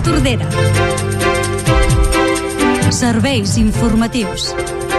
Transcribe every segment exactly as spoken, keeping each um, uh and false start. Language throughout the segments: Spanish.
Tordera. Serveis informatius.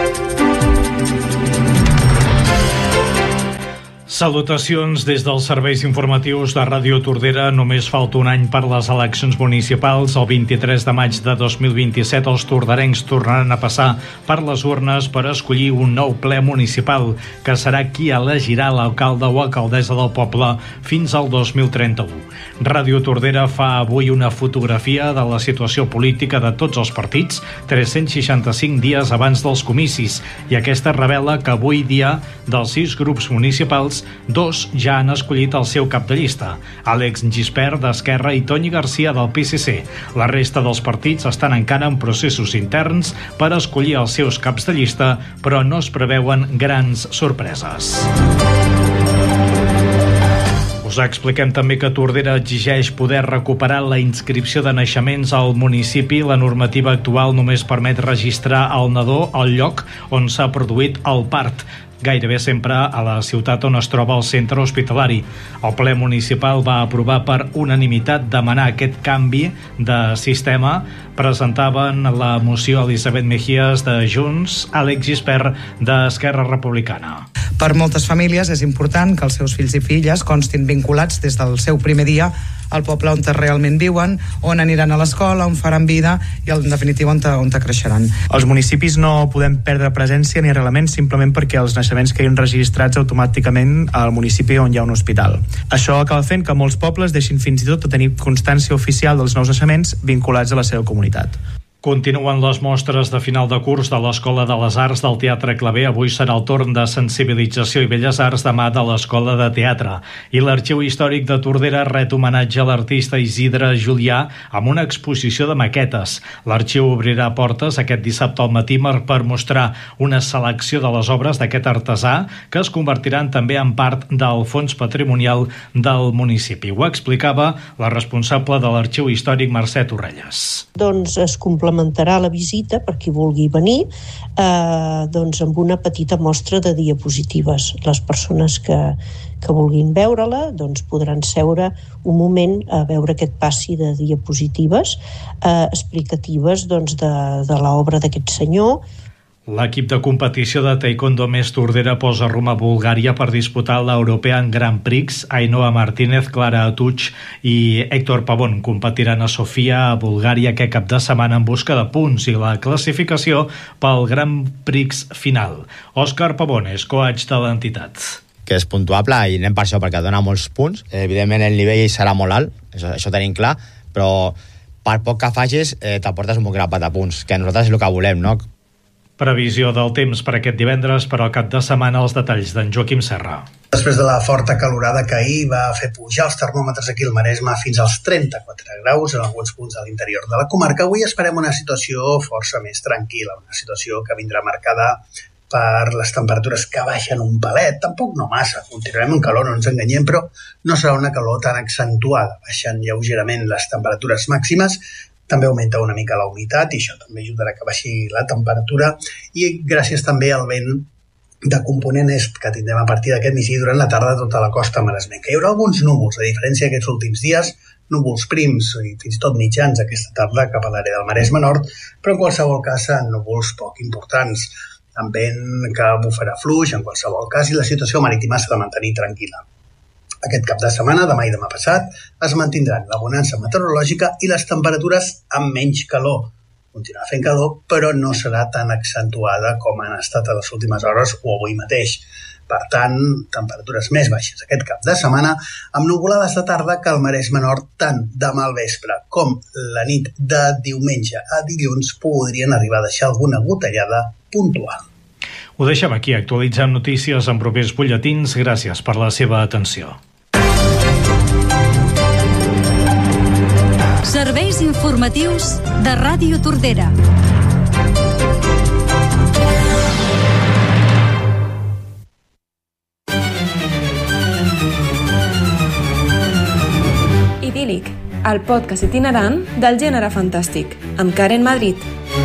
Salutacions des dels serveis informatius de Ràdio Tordera. Només falta un any per les eleccions municipals. El vint-i-tres de maig de dos mil vint-i-set els tordarencs tornaran a passar per les urnes per escollir un nou ple municipal, que serà qui elegirà l'alcalde o alcaldessa del poble fins al dos mil trenta-u. Ràdio Tordera fa avui una fotografia de la situació política de tots els partits tres-cents seixanta-cinc dies abans dels comicis, i aquesta revela que avui dia dels sis grups municipals, dos ja han escollit el seu cap de llista, Àlex Gispert d'Esquerra i Toni Garcia del P S C. La resta dels partits estan encara en processos interns per escollir els seus caps de llista, però no es preveuen grans sorpreses. Us expliquem també que Tordera exigeix poder recuperar la inscripció de naixements al municipi. La normativa actual només permet registrar el nadó al lloc on s'ha produït el part, gairebé sempre a la ciutat on es troba el centre hospitalari. El ple municipal va aprovar per unanimitat demanar aquest canvi de sistema. Presentaven la moció Elisabet Mejías de Junts, Àlex Gispert d'Esquerra Republicana. Per moltes famílies és important que els seus fills i filles constin vinculats des del seu primer dia al poble on realment viuen, on aniran a l'escola, on faran vida i, en definitiva, on, on creixeran. Els municipis no podem perdre presència ni arrelament simplement perquè els naixements quedin registrats automàticament al municipi on hi ha un hospital. Això acaba fent que molts pobles deixin fins i tot de tenir constància oficial dels nous naixements vinculats a la seva comunitat. Continuen les mostres de final de curs de l'Escola de les Arts del Teatre Claver. Avui serà el torn de sensibilització i belles arts demà de l'Escola de Teatre. I l'Arxiu Històric de Tordera ret homenatge a l'artista Isidre Julià amb una exposició de maquetes. L'arxiu obrirà portes aquest dissabte al matí per mostrar una selecció de les obres d'aquest artesà, que es convertiran també en part del fons patrimonial del municipi. Ho explicava la responsable de l'Arxiu Històric, Mercè Torrelles. Doncs es complementarà la visita per qui vulgui venir eh, doncs amb una petita mostra de diapositives. Les persones que, que vulguin veure-la doncs podran seure un moment a veure aquest passi de diapositives eh, explicatives doncs, de, de l'obra d'aquest senyor. L'equip de competició de taekwondo Més Tordera posa rumb a Bulgària per disputar l'European Grand Prix. Ainhoa Martínez, Clara Atuch i Héctor Pavón competiran a Sofia, a Bulgària, aquest cap de setmana en busca de punts i la classificació pel Grand Prix final. Òscar Pavón és coach de l'entitat. Que és puntuable i anem per això, perquè dona molts punts. Evidentment el nivell serà molt alt, això, això tenim clar, però per poc que facis eh, t'aportes un poc grapat de punts, que nosaltres és el que volem, no? Previsió del temps per aquest divendres, per al cap de setmana, els detalls d'en Joaquim Serra. Després de la forta calorada que ahir va fer pujar els termòmetres aquí al Maresme fins als trenta-quatre graus en alguns punts de l'interior de la comarca, avui esperem una situació força més tranquil·la, una situació que vindrà marcada per les temperatures que baixen un palet, tampoc no massa, continuarem en calor, no ens enganyem, però no serà una calor tan accentuada, baixant lleugerament les temperatures màximes. També augmenta una mica la humitat i això també ajudarà que baixi la temperatura, i gràcies també al vent de component est que tindrem a partir d'aquest migdia durant la tarda a tota la costa maresmenca. Hi haurà alguns núvols, a diferència d'aquests últims dies, núvols prims i fins i tot mitjans aquesta tarda cap a l'àrea del Maresme Nord, però en qualsevol cas seran núvols poc importants, amb vent que bufarà fluix en qualsevol cas, i la situació marítima s'ha de mantenir tranquil·la. Aquest cap de setmana, demà i demà passat, es mantindran la bonança meteorològica i les temperatures amb menys calor. Continuarà fent calor, però no serà tan accentuada com han estat a les últimes hores o avui mateix. Per tant, temperatures més baixes aquest cap de setmana, amb nuvolades de tarda que al Maresme Nord, tant demà al vespre com la nit de diumenge a dilluns, podrien arribar a deixar alguna gotellada puntual. Ho deixem aquí, actualitzem notícies en propers butlletins. Gràcies per la seva atenció. Serveis informatius de Ràdio Tordera. Idíl·lic, el podcast itinerant del gènere fantàstic, amb Karen Madrid.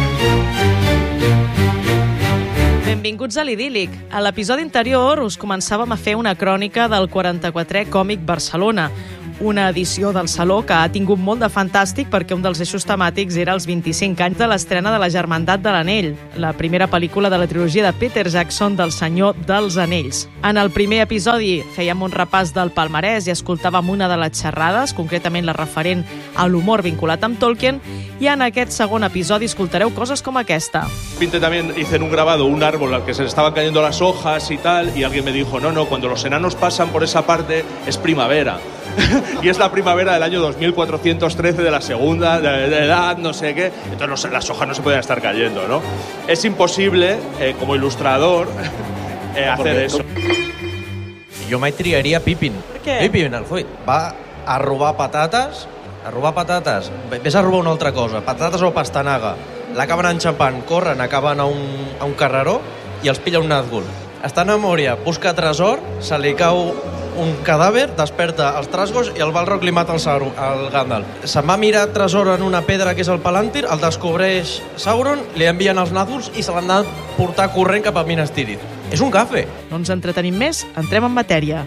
Benvinguts a l'Idíl·lic. A l'episodi anterior us començàvem a fer una crònica del quaranta-quatrè Còmic Barcelona, Una edició del Saló que ha tingut molt de fantàstic perquè un dels eixos temàtics era els vint-i-cinc anys de l'estrena de La Germandat de l'Anell, la primera pel·lícula de la trilogia de Peter Jackson del Senyor dels Anells. En el primer episodi fèiem un repàs del palmarès i escoltàvem una de les xerrades, concretament la referent a l'humor vinculat amb Tolkien, i en aquest segon episodi escoltareu coses com aquesta. Pinte también hice en un grabado un árbol al que se le estaban cayendo las hojas y tal, y alguien me dijo, no, no, cuando los enanos pasan por esa parte es primavera. Y es la primavera del año dos mil cuatrocientos trece de la segunda de, de edad, no sé qué. Entonces no, las hojas no se pueden estar cayendo, ¿no? Es imposible, eh, como ilustrador, eh, hacer eso. Jo mai triaria Pippin. Per què? Pippin, el Hobbit, va a robar patates, a robar patates, vés a robar una altra cosa, patates o pastanaga. L'acaben enxampant, corren, acaben a un, a un carreró i els pilla un Nazgûl. Està a Mòria, busca tresor, se li cau un cadàver, desperta els trasgos i el Balrog li mata el, Sauron, el Gandalf. Se'n va mirar tresor en una pedra que és el Palantir, el descobreix Sauron, li envien els Nazgûls i se l'han de portar corrent cap a Minas Tirith. És un gafe. No ens entretenim més, entrem en matèria.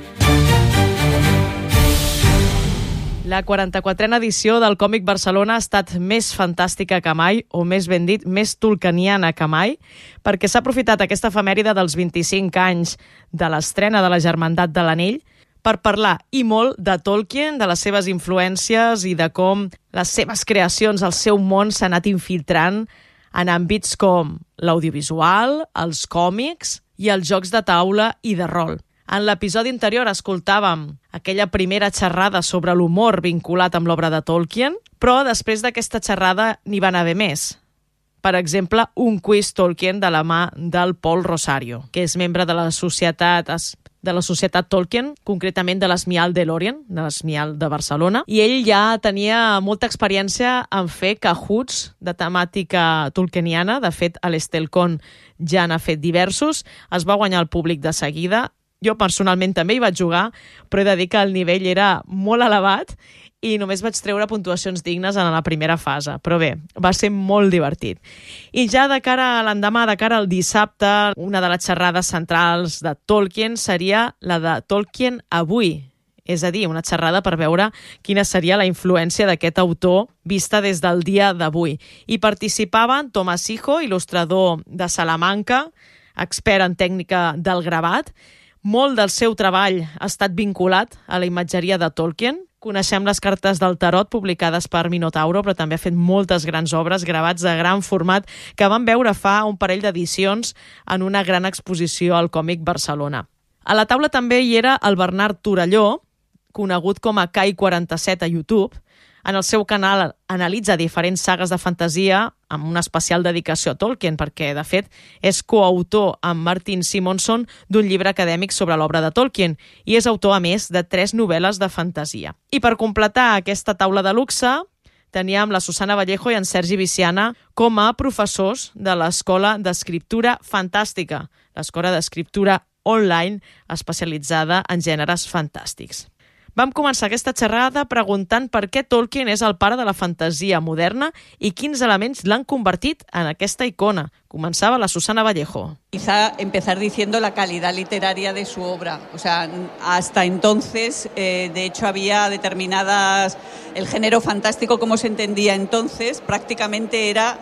La quaranta-quatrena edició del Còmic Barcelona ha estat més fantàstica que mai, o més ben dit, més tolkieniana que mai, perquè s'ha aprofitat aquesta efemèride dels vint-i-cinc anys de l'estrena de La Germandat de l'Anell per parlar, i molt, de Tolkien, de les seves influències i de com les seves creacions, el seu món s'ha anat infiltrant en àmbits com l'audiovisual, els còmics i els jocs de taula i de rol. En l'episodi anterior escoltàvem aquella primera xerrada sobre l'humor vinculat amb l'obra de Tolkien, però després d'aquesta xerrada n'hi van haver més. Per exemple, un quiz Tolkien de la mà del Paul Rosario, que és membre de la societat de la societat Tolkien, concretament de l'Esmial de Lorient, de l'Esmial de Barcelona, i ell ja tenia molta experiència en fer cajuts de temàtica tolkieniana. De fet, a l'Estelcon ja n'ha fet diversos, es va guanyar el públic de seguida. Jo personalment també hi vaig jugar, però he de dir que el nivell era molt elevat i només vaig treure puntuacions dignes en la primera fase. Però bé, va ser molt divertit. I ja de cara a l'endemà, de cara al dissabte, una de les xerrades centrals de Tolkien seria la de Tolkien avui. És a dir, una xerrada per veure quina seria la influència d'aquest autor vista des del dia d'avui. Hi participaven Tomàs Hijo, il·lustrador de Salamanca, expert en tècnica del gravat. Molt del seu treball ha estat vinculat a la imatgeria de Tolkien. Coneixem les cartes del tarot publicades per Minotauro, però també ha fet moltes grans obres, gravats de gran format, que van veure fa un parell d'edicions en una gran exposició al Còmic Barcelona. A la taula també hi era el Bernard Torelló, conegut com a Kai quaranta-set a YouTube. En el seu canal analitza diferents sagues de fantasia amb una especial dedicació a Tolkien, perquè, de fet, és coautor amb Martin Simonson d'un llibre acadèmic sobre l'obra de Tolkien i és autor, a més, de tres novel·les de fantasia. I per completar aquesta taula de luxe, teníem la Susana Vallejo i en Sergi Viciana com a professors de l'Escola d'Escriptura Fantàstica, l'escola d'escriptura online especialitzada en gèneres fantàstics. Vam començar aquesta xerrada preguntant per què Tolkien és el pare de la fantasia moderna i quins elements l'han convertit en aquesta icona. Començaba la Susana Vallejo. Quizá empezar diciendo la calidad literaria de su obra. O sea, hasta entonces, eh, de hecho, había determinadas... El género fantástico, como se entendía entonces, prácticamente era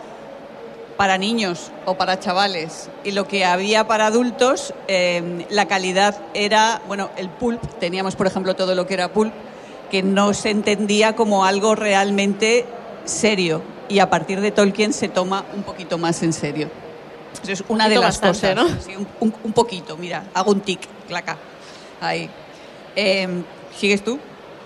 para niños o para chavales. Y lo que había para adultos, eh, la calidad era, bueno, el pulp. Teníamos, por ejemplo, todo lo que era pulp, que no se entendía como algo realmente serio. Y a partir de Tolkien se toma un poquito más en serio. Eso es una de las bastante, cosas. ¿no? Sí, un, un, un poquito, mira, hago un tic, claca. Ahí. Eh, ¿Sigues tú?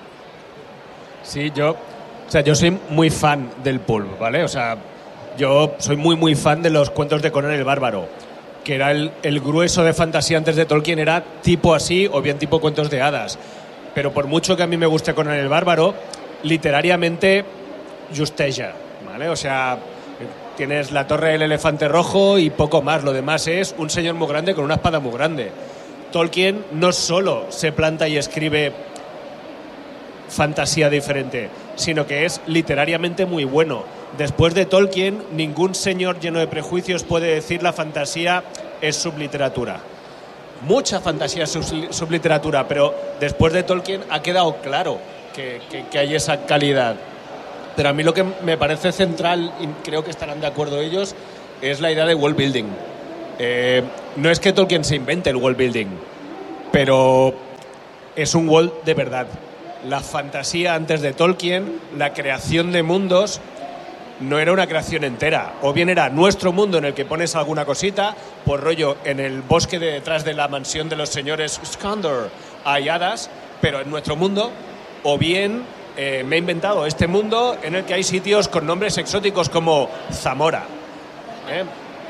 Sí, yo, o sea, yo soy muy fan del pulp, ¿vale? O sea, yo soy muy, muy fan de los cuentos de Conan el Bárbaro, que era el, el grueso de fantasía antes de Tolkien, era tipo así o bien tipo cuentos de hadas. Pero por mucho que a mí me guste Conan el Bárbaro, literariamente justeja, ¿vale? O sea, tienes la torre del elefante rojo y poco más. Lo demás es un señor muy grande con una espada muy grande. Tolkien no solo se planta y escribe fantasía diferente, sino que es literariamente muy bueno. Después de Tolkien, ningún señor lleno de prejuicios puede decir la fantasía es subliteratura. Mucha fantasía es subliteratura, pero después de Tolkien ha quedado claro que, que, que hay esa calidad. Pero a mí lo que me parece central, y creo que estarán de acuerdo ellos, es la idea de world building. Eh, no es que Tolkien se invente el world building, pero es un world de verdad. La fantasía antes de Tolkien, la creación de mundos, no era una creación entera. O bien era nuestro mundo en el que pones alguna cosita, por rollo, en el bosque de detrás de la mansión de los señores Skandor hay hadas, pero en nuestro mundo, o bien eh, me he inventado este mundo en el que hay sitios con nombres exóticos como Zamora. ¿Eh?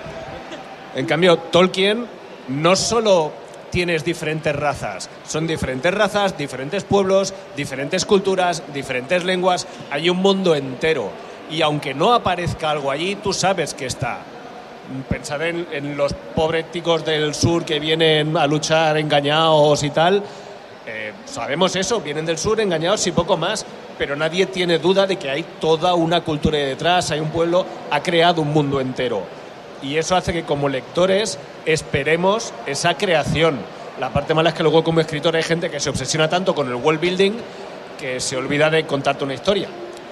En cambio, Tolkien no solo tienes diferentes razas, son diferentes razas, diferentes pueblos, diferentes culturas, diferentes lenguas, hay un mundo entero. Y aunque no aparezca algo allí, tú sabes que está. Pensad en, en los pobres ticos del sur que vienen a luchar engañados y tal. Eh, sabemos eso, vienen del sur engañados y poco más, pero nadie tiene duda de que hay toda una cultura detrás, hay un pueblo, ha creado un mundo entero. Y eso hace que como lectores esperemos esa creación. La parte mala es que luego como escritor hay gente que se obsesiona tanto con el world building que se olvida de contarte una historia.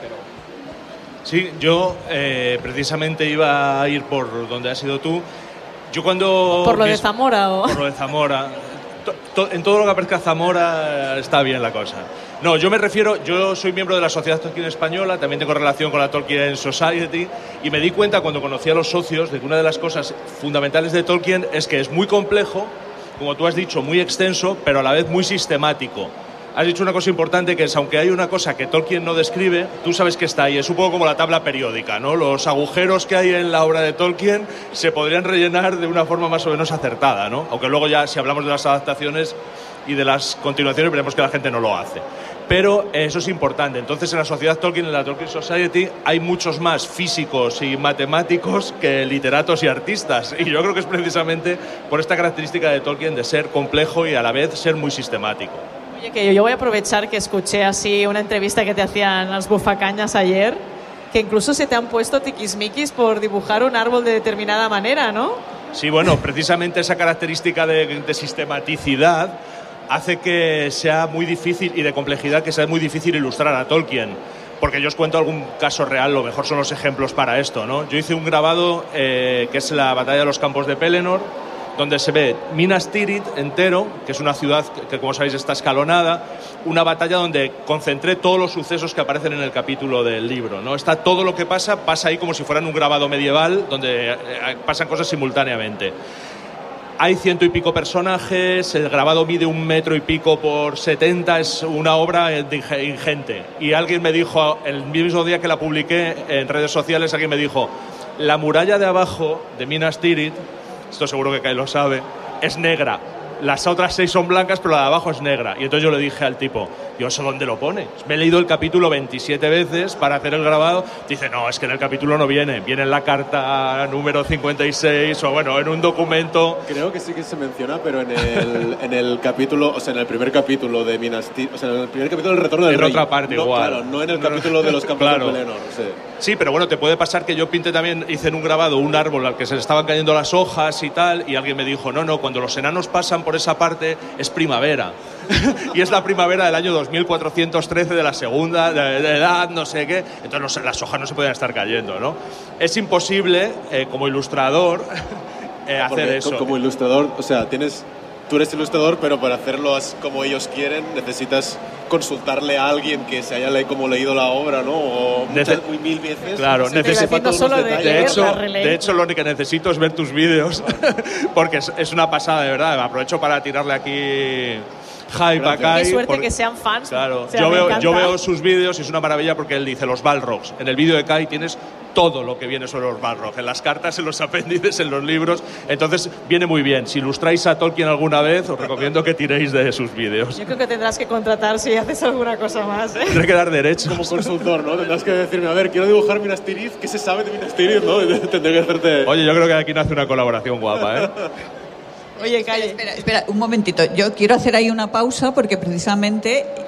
Sí, yo eh, precisamente iba a ir por donde has ido tú. Yo cuando... ¿Por lo de Zamora o...? Por lo de Zamora. To, to, en todo lo que aparezca Zamora está bien la cosa. No, yo me refiero... Yo soy miembro de la Sociedad Tolkien Española, también tengo relación con la Tolkien Society, y me di cuenta cuando conocí a los socios de que una de las cosas fundamentales de Tolkien es que es muy complejo, como tú has dicho, muy extenso, pero a la vez muy sistemático. Has dicho una cosa importante, que es, aunque hay una cosa que Tolkien no describe, tú sabes que está ahí. Es un poco como la tabla periódica, ¿no? Los agujeros que hay en la obra de Tolkien se podrían rellenar de una forma más o menos acertada, ¿no? Aunque luego ya, si hablamos de las adaptaciones y de las continuaciones, veremos que la gente no lo hace. Pero eso es importante. Entonces, en la Sociedad Tolkien, en la Tolkien Society, hay muchos más físicos y matemáticos que literatos y artistas. Y yo creo que es precisamente por esta característica de Tolkien de ser complejo y a la vez ser muy sistemático. Oye, que yo voy a aprovechar que escuché así una entrevista que te hacían los bufacañas ayer, que incluso se te han puesto tiquismiquis por dibujar un árbol de determinada manera, ¿no? Sí, bueno, precisamente esa característica de, de sistematicidad hace que sea muy difícil, y de complejidad, que sea muy difícil ilustrar a Tolkien. Porque yo os cuento algún caso real, lo mejor son los ejemplos para esto, ¿no? Yo hice un grabado eh, que es la batalla de los campos de Pelennor, donde se ve Minas Tirith entero, que es una ciudad que, que, como sabéis, está escalonada, una batalla donde concentré todos los sucesos que aparecen en el capítulo del libro, ¿no? Está todo lo que pasa, pasa ahí como si fuera un grabado medieval, donde eh, pasan cosas simultáneamente. Hay ciento y pico personajes, el grabado mide un metro y pico por setenta, es una obra ingente. Y alguien me dijo, el mismo día que la publiqué en redes sociales, alguien me dijo, la muralla de abajo de Minas Tirith, esto seguro que Kai lo sabe, es negra. Las otras seis son blancas, pero la de abajo es negra. Y entonces yo le dije al tipo, ¿yo eso dónde lo pone? Me he leído el capítulo veintisiete veces para hacer el grabado. Dice, no, es que en el capítulo no viene. Viene en la carta número cincuenta y seis, o bueno, en un documento. Creo que sí que se menciona, pero en el, en el capítulo, o sea, en el primer capítulo de Minas Tirith, o sea, en el primer capítulo del Retorno del en Rey. En otra parte no, igual. Claro, no en el capítulo de los campos claro. de Pelennor. Sí. sí, pero bueno, te puede pasar que yo pinte también, hice en un grabado un árbol al que se le estaban cayendo las hojas y tal, y alguien me dijo, no, no, cuando los enanos pasan por esa parte es primavera. Y es la primavera del año dos mil cuatrocientos trece de la segunda de, de edad, no sé qué. Entonces no sé, las hojas no se pueden estar cayendo, ¿no? Es imposible, eh, como ilustrador, eh, hacer Porque, eso. Como ilustrador, o sea, tienes... Tú eres ilustrador, pero para hacerlo como ellos quieren necesitas consultarle a alguien que se haya le como leído la obra, ¿no? O muchas, muy mil veces. Claro, necesito solo de, de hecho, de hecho lo que necesito es ver tus vídeos, porque es, es una pasada, de verdad. Me aprovecho para tirarle aquí hype a Kai. Qué suerte porque, que sean fans. Claro, o sea, yo, veo, encanta. yo veo sus vídeos y es una maravilla porque él dice los Balrogs. En el vídeo de Kai tienes todo lo que viene sobre los Balrogs, en las cartas, en los apéndices, en los libros. Entonces viene muy bien. Si ilustráis a Tolkien alguna vez, os recomiendo que tiréis de sus vídeos. Yo creo que tendrás que contratar si haces alguna cosa más, ¿eh? Tendré que dar derechos. Como consultor, ¿no? Tendrás que decirme, a ver, quiero dibujar Minas Tirith, ¿qué se sabe de Minas Tirith, no? Tendré que hacerte... Oye, yo creo que aquí nace una colaboración guapa, ¿eh? Oye, Calle. Espera, espera, espera, un momentito. Yo quiero hacer ahí una pausa porque precisamente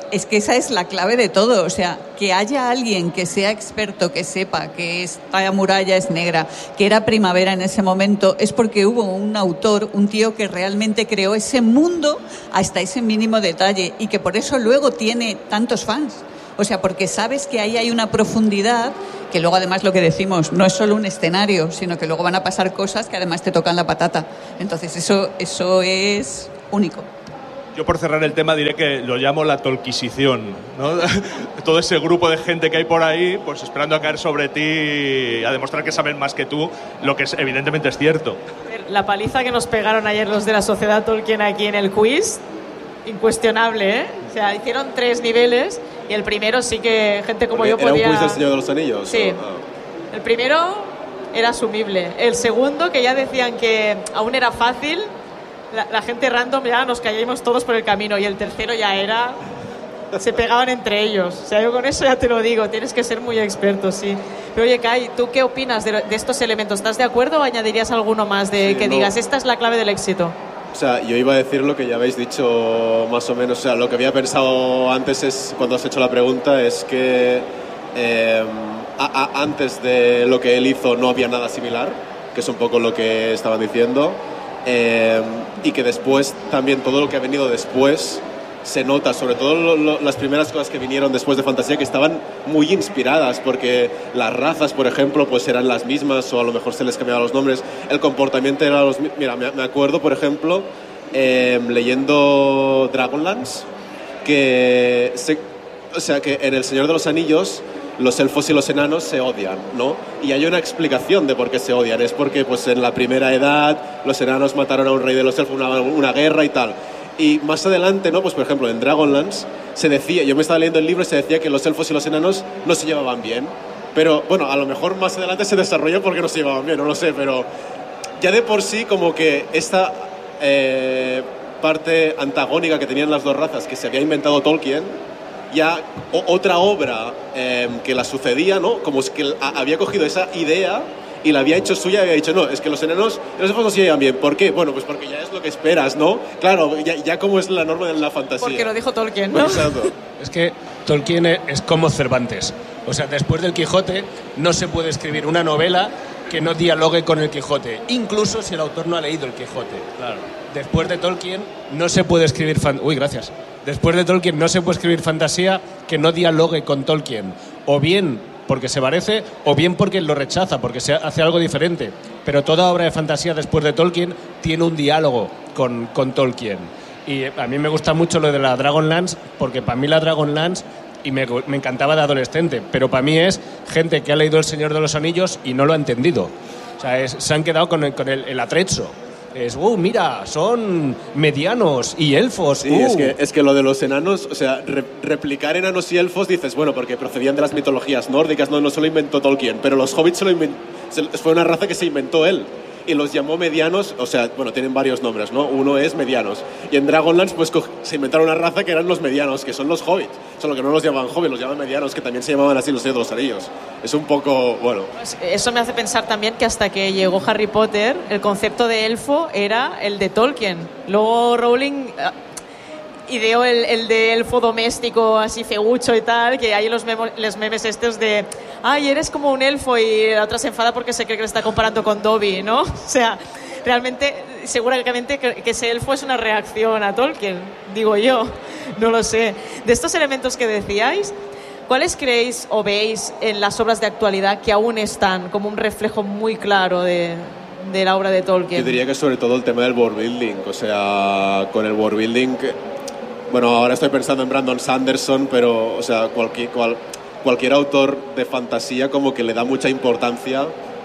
Es que esa es la clave de todo, o sea, que haya alguien que sea experto, que sepa que esta muralla es negra, que era primavera en ese momento, es porque hubo un autor, un tío que realmente creó ese mundo hasta ese mínimo detalle y que por eso luego tiene tantos fans. O sea, porque sabes que ahí hay una profundidad, que luego además lo que decimos, no es solo un escenario, sino que luego van a pasar cosas que además te tocan la patata. Entonces eso, eso es único. Yo por cerrar el tema diré que lo llamo la tolquisición, ¿no? Todo ese grupo de gente que hay por ahí, pues esperando a caer sobre ti, a demostrar que saben más que tú, lo que es, evidentemente es cierto. La paliza que nos pegaron ayer los de la Sociedad Tolkien aquí en el quiz, incuestionable, ¿eh? O sea, hicieron tres niveles y el primero sí que gente como yo podía... ¿Era un quiz del Señor de los Anillos? Sí. ¿O? Ah. El primero era asumible. El segundo, que ya decían que aún era fácil... La, la gente random ya nos caímos todos por el camino y el tercero ya era... Se pegaban entre ellos. O sea, yo con eso ya te lo digo, tienes que ser muy experto, sí. Pero oye, Kai, ¿tú qué opinas de, de estos elementos? ¿Estás de acuerdo o añadirías alguno más de sí, que no. digas, esta es la clave del éxito? O sea, yo iba a decir lo que ya habéis dicho más o menos. O sea, lo que había pensado antes es, cuando has hecho la pregunta, es que eh, a, a, antes de lo que él hizo no había nada similar, que es un poco lo que estaban diciendo. Eh, y que después también todo lo que ha venido después se nota, sobre todo lo, lo, las primeras cosas que vinieron después de fantasía, que estaban muy inspiradas, porque las razas, por ejemplo, pues eran las mismas o a lo mejor se les cambiaban los nombres, el comportamiento era los mismos. Mira, me, me acuerdo, por ejemplo, eh, leyendo Dragonlance, que se, o sea, que en El Señor de los Anillos los elfos y los enanos se odian, ¿no? Y hay una explicación de por qué se odian. Es porque pues, en la primera edad los enanos mataron a un rey de los elfos, una, una guerra y tal. Y más adelante, ¿no? Pues por ejemplo, en Dragonlance se decía, yo me estaba leyendo el libro y se decía que los elfos y los enanos no se llevaban bien. Pero bueno, a lo mejor más adelante se desarrolló porque no se llevaban bien, no lo sé, pero ya de por sí como que esta eh, parte antagónica que tenían las dos razas que se había inventado Tolkien, ya o, otra obra eh, que la sucedía, ¿no? Como es que a, había cogido esa idea y la había hecho suya y había dicho, no, es que los enanos y los elfos no se llevan bien. ¿Por qué? Bueno, pues porque ya es lo que esperas, ¿no? Claro, ya, ya como es la norma de la fantasía. Porque lo dijo Tolkien, ¿no? Exacto. Es que Tolkien es como Cervantes. O sea, después del Quijote no se puede escribir una novela que no dialogue con el Quijote, incluso si el autor no ha leído el Quijote. Claro. Después de Tolkien no se puede escribir fan... Uy, gracias. Después de Tolkien no se puede escribir fantasía que no dialogue con Tolkien. O bien porque se parece, o bien porque lo rechaza, porque se hace algo diferente. Pero toda obra de fantasía después de Tolkien tiene un diálogo con, con Tolkien. Y a mí me gusta mucho lo de la Dragonlance, porque para mí la Dragonlance, y me, me encantaba de adolescente, pero para mí es gente que ha leído El Señor de los Anillos y no lo ha entendido. O sea, es, se han quedado con el, con el, el atrecho. Es, uh, mira, son medianos y elfos. Sí, uh. es, que, es que lo de los enanos, o sea, re, replicar enanos y elfos, dices, bueno, porque procedían de las mitologías nórdicas, no, no se lo inventó Tolkien, pero los hobbits se lo inventó, fue una raza que se inventó él. Y los llamó medianos, o sea, bueno, tienen varios nombres, ¿no? Uno es medianos. Y en Dragonlance, pues se inventaron una raza que eran los medianos, que son los hobbits. Solo que no los llamaban hobbits, los llaman medianos, que también se llamaban así los Señores de los Anillos. Es un poco, bueno... Pues eso me hace pensar también que hasta que llegó Harry Potter, el concepto de elfo era el de Tolkien. Luego Rowling ideó el, el de elfo doméstico, así feucho y tal, que hay los, memos, los memes estos de ay, eres como un elfo, y la otra se enfada porque se cree que le está comparando con Dobby, ¿no? O sea, realmente, seguramente que, que ese elfo es una reacción a Tolkien, digo yo, no lo sé. De estos elementos que decíais, ¿cuáles creéis o veis en las obras de actualidad que aún están como un reflejo muy claro de, de la obra de Tolkien? Yo diría que sobre todo el tema del world building, o sea, con el world building... Bueno, ahora estoy pensando en Brandon Sanderson, pero, o sea, cualquier, cual, cualquier autor de fantasía como que le da mucha importancia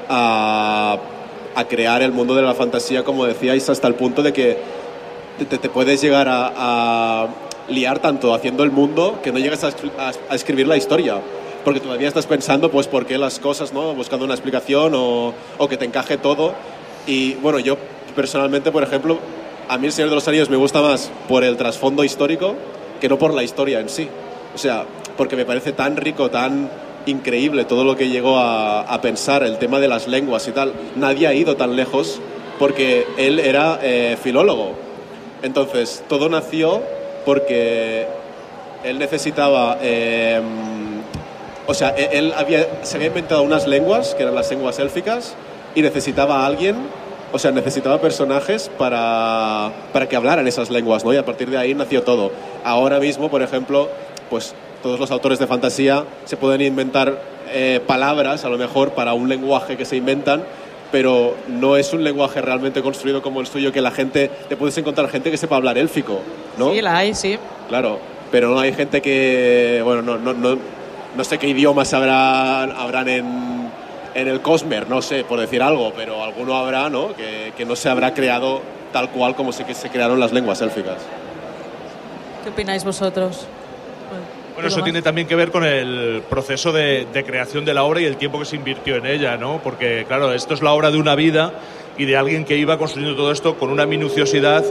a, a crear el mundo de la fantasía, como decíais, hasta el punto de que te, te puedes llegar a, a liar tanto haciendo el mundo que no llegas a, a, a escribir la historia, porque todavía estás pensando, pues, por qué las cosas, ¿no? Buscando una explicación o, o que te encaje todo. Y, bueno, yo personalmente, por ejemplo... A mí El Señor de los Anillos me gusta más por el trasfondo histórico que no por la historia en sí. O sea, porque me parece tan rico, tan increíble todo lo que llegó a, a pensar, el tema de las lenguas y tal. Nadie ha ido tan lejos porque él era eh, filólogo. Entonces, todo nació porque él necesitaba... Eh, o sea, él había, se había inventado unas lenguas, que eran las lenguas élficas, y necesitaba a alguien, o sea, necesitaba personajes para, para que hablaran esas lenguas, ¿no? Y a partir de ahí nació todo. Ahora mismo, por ejemplo, pues todos los autores de fantasía se pueden inventar eh, palabras, a lo mejor, para un lenguaje que se inventan, pero no es un lenguaje realmente construido como el suyo, que la gente, te puedes encontrar gente que sepa hablar élfico, ¿no? Sí, la hay, sí. Claro, pero no hay gente que, bueno, no, no, no, no sé qué idiomas habrán, habrán en, en el Cosmer, no sé, por decir algo, pero alguno habrá, ¿no? Que, que no se habrá creado tal cual como se, que se crearon las lenguas élficas. ¿Qué opináis vosotros? Bueno, eso tiene también que ver con el proceso de, de creación de la obra y el tiempo que se invirtió en ella, ¿no? Porque, claro, esto es la obra de una vida y de alguien que iba construyendo todo esto con una minuciosidad...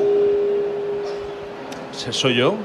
¿Soy yo?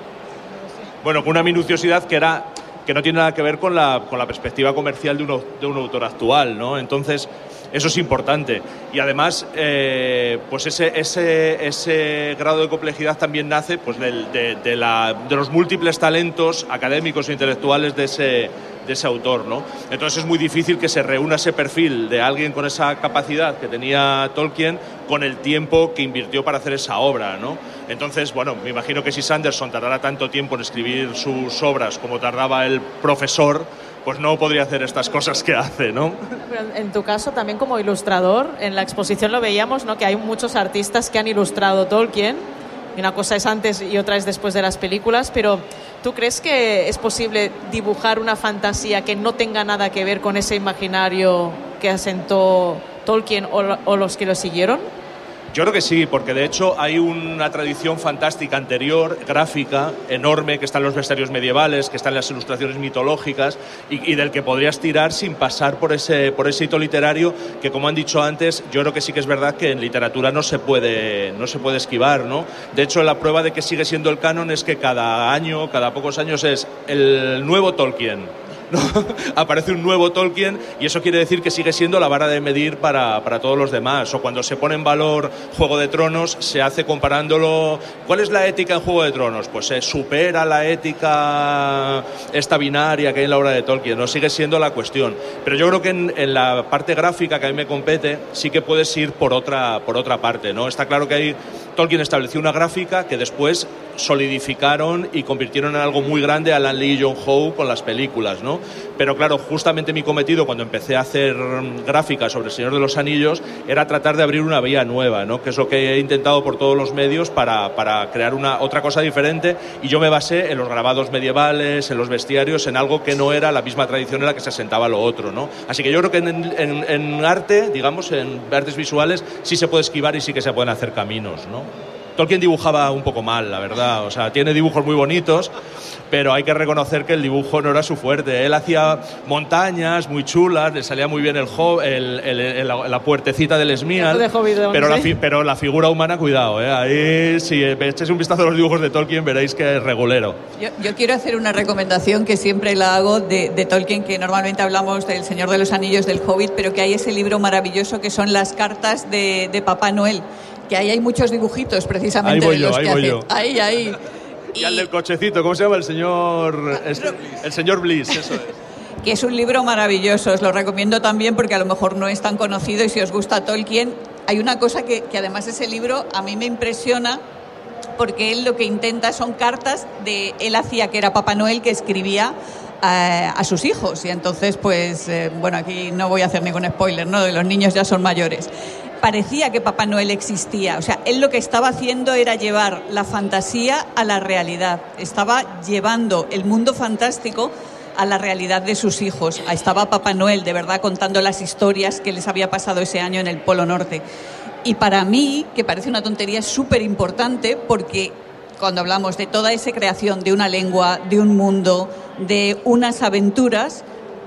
Bueno, con una minuciosidad que era que no tiene nada que ver con la, con la perspectiva comercial de un, de un autor actual, ¿no? Entonces, eso es importante. Y además, eh, pues ese, ese, ese grado de complejidad también nace pues, del, de, de, la, de los múltiples talentos académicos e intelectuales de ese, de ese autor, ¿no? Entonces es muy difícil que se reúna ese perfil de alguien con esa capacidad que tenía Tolkien con el tiempo que invirtió para hacer esa obra, ¿no? Entonces, bueno, me imagino que si Sanderson tardara tanto tiempo en escribir sus obras como tardaba el profesor, pues no podría hacer estas cosas que hace, ¿no? Pero en tu caso, también como ilustrador, en la exposición lo veíamos, ¿no? Que hay muchos artistas que han ilustrado Tolkien, y una cosa es antes y otra es después de las películas, pero ¿tú crees que es posible dibujar una fantasía que no tenga nada que ver con ese imaginario que asentó Tolkien o, o los que lo siguieron? Yo creo que sí, porque de hecho hay una tradición fantástica anterior, gráfica, enorme, que está en los bestiarios medievales, que está en las ilustraciones mitológicas y, y del que podrías tirar sin pasar por ese, por ese hito literario que, como han dicho antes, yo creo que sí que es verdad que en literatura no se puede, no se puede esquivar, ¿no? De hecho, la prueba de que sigue siendo el canon es que cada año, cada pocos años es el nuevo Tolkien, ¿no? Aparece un nuevo Tolkien y eso quiere decir que sigue siendo la vara de medir para, para todos los demás. O cuando se pone en valor Juego de Tronos, se hace comparándolo. ¿Cuál es la ética en Juego de Tronos? Pues se supera la ética esta binaria que hay en la obra de Tolkien, no sigue siendo la cuestión. Pero yo creo que en, en la parte gráfica que a mí me compete sí que puedes ir por otra, por otra parte, ¿no? Está claro que ahí Tolkien estableció una gráfica que después solidificaron y convirtieron en algo muy grande a Alan Lee y John Howe con las películas, ¿no? Pero claro, justamente mi cometido cuando empecé a hacer gráficas sobre El Señor de los Anillos era tratar de abrir una vía nueva, ¿no? Que es lo que he intentado por todos los medios para, para crear una otra cosa diferente, y yo me basé en los grabados medievales, en los bestiarios, en algo que no era la misma tradición en la que se asentaba lo otro, ¿no? Así que yo creo que en, en, en arte, digamos, en artes visuales, sí se puede esquivar y sí que se pueden hacer caminos, ¿no? Tolkien dibujaba un poco mal, la verdad. O sea, tiene dibujos muy bonitos, pero hay que reconocer que el dibujo no era su fuerte. Él hacía montañas muy chulas, le salía muy bien el, el, el, el la, la puertecita del Esmial, pero, la, pero la figura humana, cuidado, ¿eh? Ahí, si echéis un vistazo a los dibujos de Tolkien, veréis que es regulero. Yo, yo quiero hacer una recomendación que siempre la hago de, de Tolkien, que normalmente hablamos del Señor de los Anillos, del Hobbit, pero que hay ese libro maravilloso que son las cartas de, de Papá Noel, que ahí hay muchos dibujitos precisamente ahí voy de los yo, ahí que voy hace. Yo. Ahí, ahí. Y, y al del cochecito, ¿cómo se llama? El señor... Este, el señor Bliss, eso es. Que es un libro maravilloso, os lo recomiendo también porque a lo mejor no es tan conocido, y si os gusta Tolkien, hay una cosa que, que además ese libro a mí me impresiona, porque él lo que intenta son cartas de... Él hacía que era Papá Noel, que escribía a, a sus hijos, y entonces pues, eh, bueno, aquí no voy a hacer ningún spoiler, ¿no? Los niños ya son mayores. Parecía que Papá Noel existía, o sea, él lo que estaba haciendo era llevar la fantasía a la realidad, estaba llevando el mundo fantástico a la realidad de sus hijos. Estaba Papá Noel de verdad contando las historias que les había pasado ese año en el Polo Norte. Y para mí, que parece una tontería, es súper importante, porque cuando hablamos de toda esa creación de una lengua, de un mundo, de unas aventuras,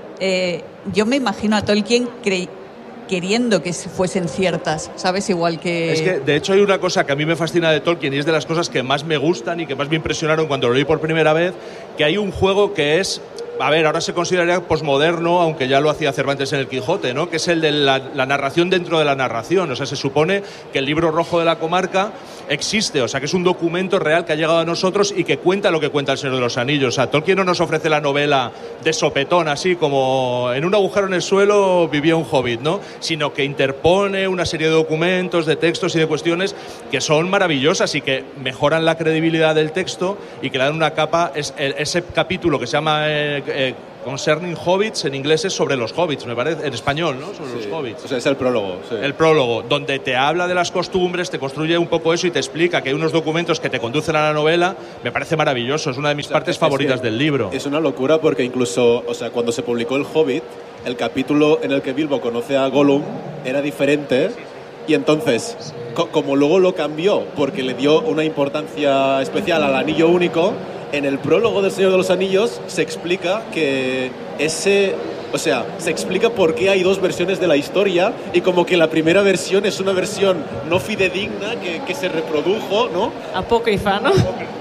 eh, yo me imagino a Tolkien creyendo queriendo que fuesen ciertas, ¿sabes? Igual que... Es que, de hecho, hay una cosa que a mí me fascina de Tolkien y es de las cosas que más me gustan y que más me impresionaron cuando lo leí por primera vez, que hay un juego que es a ver, ahora se consideraría posmoderno, aunque ya lo hacía Cervantes en el Quijote, ¿no? Que es el de la, la narración dentro de la narración. O sea, se supone que el libro rojo de la comarca existe, o sea, que es un documento real que ha llegado a nosotros y que cuenta lo que cuenta el Señor de los Anillos. O sea, Tolkien no nos ofrece la novela de sopetón, así como en un agujero en el suelo vivía un hobbit, ¿no? Sino que interpone una serie de documentos, de textos y de cuestiones que son maravillosas y que mejoran la credibilidad del texto y que le dan una capa. Es, ese capítulo que se llama eh, eh, Concerning Hobbits, en inglés es sobre los hobbits, me parece, en español, ¿no? Sobre sí, los hobbits. O sea, es el prólogo. Sí. El prólogo, donde te habla de las costumbres, te construye un poco eso y te explica que hay unos documentos que te conducen a la novela. Me parece maravilloso, es una de mis o sea, partes favoritas del libro. Es una locura porque incluso, o sea, cuando se publicó El Hobbit, el capítulo en el que Bilbo conoce a Gollum era diferente. Y entonces, co- como luego lo cambió porque le dio una importancia especial al Anillo Único, en el prólogo del Señor de los Anillos se explica que ese... O sea, se explica por qué hay dos versiones de la historia y como que la primera versión es una versión no fidedigna que, que se reprodujo, ¿no? Apócrifa, ¿no?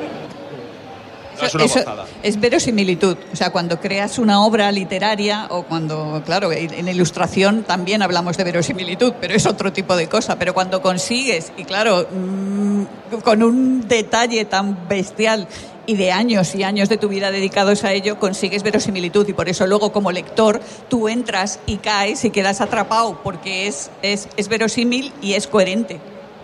Es una Eso gozada. es verosimilitud. O sea, cuando creas una obra literaria o cuando, claro, en ilustración también hablamos de verosimilitud, pero es otro tipo de cosa. Pero cuando consigues, y claro, mmm, con un detalle tan bestial y de años y años de tu vida dedicados a ello, consigues verosimilitud y por eso luego como lector tú entras y caes y quedas atrapado porque es, es, es verosímil y es coherente.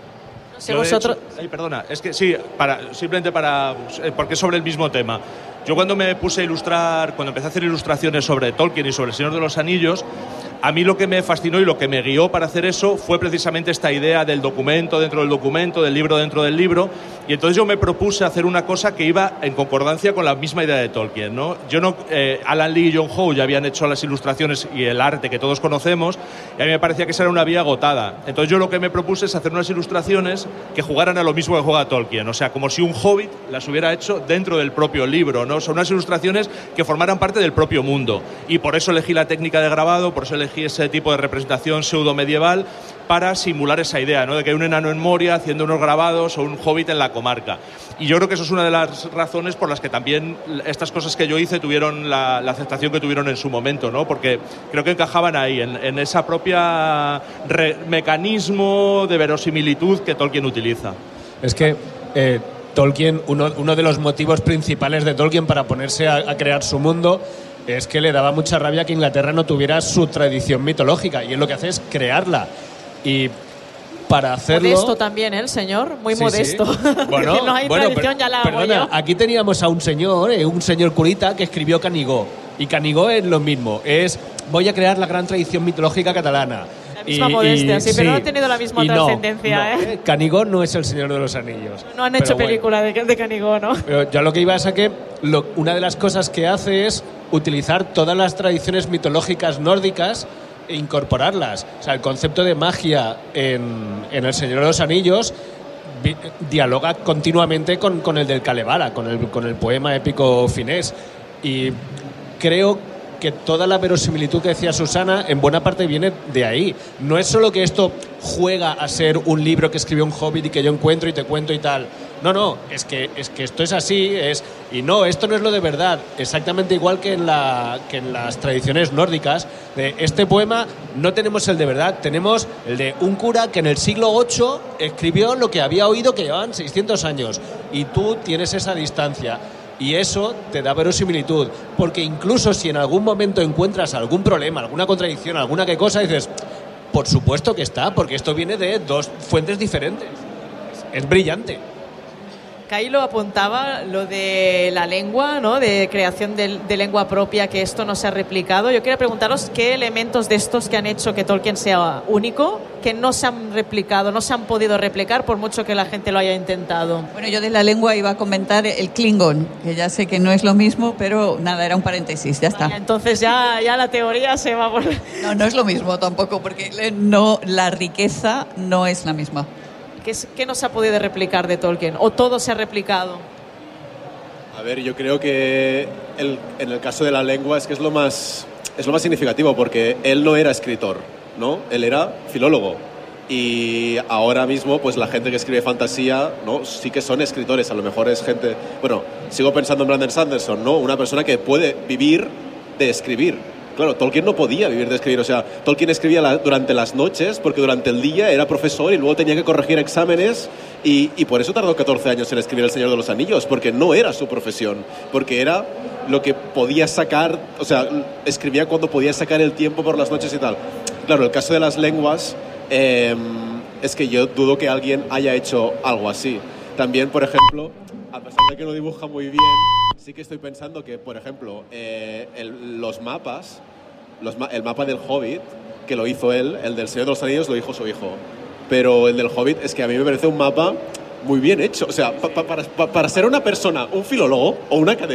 No sé, vosotros... Hecho, ay, perdona, es que sí, para, simplemente para... porque es sobre el mismo tema. Yo cuando me puse a ilustrar, cuando empecé a hacer ilustraciones sobre Tolkien y sobre El Señor de los Anillos, a mí lo que me fascinó y lo que me guió para hacer eso fue precisamente esta idea del documento dentro del documento, del libro dentro del libro, y entonces yo me propuse hacer una cosa que iba en concordancia con la misma idea de Tolkien, ¿no? Yo no, eh, Alan Lee y John Howe ya habían hecho las ilustraciones y el arte que todos conocemos, y a mí me parecía que esa era una vía agotada. Entonces yo lo que me propuse es hacer unas ilustraciones que jugaran a lo mismo que juega Tolkien, o sea, como si un hobbit las hubiera hecho dentro del propio libro, ¿no? Son unas ilustraciones que formaran parte del propio mundo, y por eso elegí la técnica de grabado, por eso elegí ese tipo de representación pseudo-medieval para simular esa idea, ¿no? De que hay un enano en Moria haciendo unos grabados o un hobbit en la comarca. Y yo creo que eso es una de las razones por las que también estas cosas que yo hice tuvieron la, la aceptación que tuvieron en su momento, ¿no? Porque creo que encajaban ahí, en, en esa propia re- mecanismo de verosimilitud que Tolkien utiliza. Es que eh, Tolkien, uno, uno de los motivos principales de Tolkien para ponerse a, a crear su mundo es que le daba mucha rabia que Inglaterra no tuviera su tradición mitológica, y él lo que hace es crearla. Y para hacerlo... Modesto también, ¿eh, el señor? Muy sí, modesto. Sí. Bueno, no hay bueno, tradición, per- ya la hago perdona, yo. aquí teníamos a un señor, eh, un señor curita que escribió Canigó. Y Canigó es lo mismo, es voy a crear la gran tradición mitológica catalana. La misma y, modestia, y, sí, pero sí, no ha tenido la misma trascendencia. No, no, ¿eh? Canigó no es el Señor de los Anillos. No han hecho bueno. película de, de Canigó, ¿no? Pero yo lo que iba es a que lo, una de las cosas que hace es utilizar todas las tradiciones mitológicas nórdicas e incorporarlas. O sea, el concepto de magia en, en El Señor de los Anillos vi, dialoga continuamente con, con el del Kalevala, con el, con el poema épico finés. Y creo que toda la verosimilitud que decía Susana en buena parte viene de ahí. No es solo que esto juega a ser un libro que escribió un hobbit y que yo encuentro y te cuento y tal. No, no, es que, es que esto es así, es y no, esto no es lo de verdad. Exactamente igual que en, la, que en las tradiciones nórdicas. De este poema no tenemos el de verdad, tenemos el de un cura que en el siglo ocho escribió lo que había oído que llevaban seiscientos años. Y tú tienes esa distancia. Y eso te da verosimilitud, porque incluso si en algún momento encuentras algún problema, alguna contradicción, alguna que cosa, dices, por supuesto que está, porque esto viene de dos fuentes diferentes. Es brillante. Cailo apuntaba lo de la lengua, ¿no? De creación de, de lengua propia, que esto no se ha replicado. Yo quería preguntaros qué elementos de estos que han hecho que Tolkien sea único, que no se han replicado, no se han podido replicar por mucho que la gente lo haya intentado. Bueno, yo de la lengua iba a comentar el Klingon, que ya sé que no es lo mismo, pero nada, era un paréntesis, ya está. Vaya, entonces ya, ya la teoría se va por... No, no es lo mismo tampoco, porque no, la riqueza no es la misma. ¿Qué, ¿Qué no se ha podido replicar de Tolkien? ¿O todo se ha replicado? A ver, yo creo que el, en el caso de la lengua es que es lo más, es lo más significativo, porque él no era escritor, ¿no? Él era filólogo. Y ahora mismo, pues la gente que escribe fantasía, ¿no? Sí que son escritores, a lo mejor es gente... Bueno, sigo pensando en Brandon Sanderson, ¿no? Una persona que puede vivir de escribir. Claro, Tolkien no podía vivir de escribir, o sea, Tolkien escribía la, durante las noches, porque durante el día era profesor y luego tenía que corregir exámenes, y, y por eso tardó catorce años en escribir El Señor de los Anillos, porque no era su profesión, porque era lo que podía sacar, o sea, escribía cuando podía sacar el tiempo por las noches y tal. Claro, el caso de las lenguas, eh, es que yo dudo que alguien haya hecho algo así. También, por ejemplo, a pesar de que no dibuja muy bien, sí que estoy pensando que, por ejemplo, eh, el, los mapas, los ma- el mapa del Hobbit, que lo hizo él, el del Señor de los Anillos lo hizo su hijo. Pero el del Hobbit es que a mí me parece un mapa muy bien hecho. O sea, pa- pa- para, pa- para ser una persona, un filólogo o un académico,